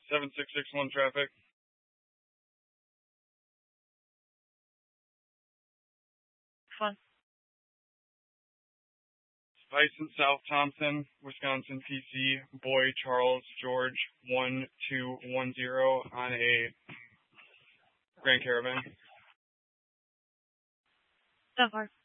7661 traffic. Fun. Spice in South Thompson, Wisconsin, PC, boy Charles George 1210 on a Grand Caravan. So far.